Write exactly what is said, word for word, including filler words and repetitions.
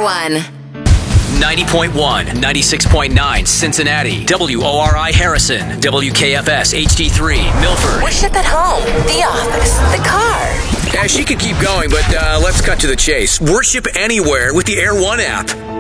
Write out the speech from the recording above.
One. ninety point one, ninety-six point nine Cincinnati, W O R I Harrison, W K F S H D three Milford. Worship at home, the office, the car. Yeah, she could keep going, but uh, let's cut to the chase. Worship anywhere with the Air One app.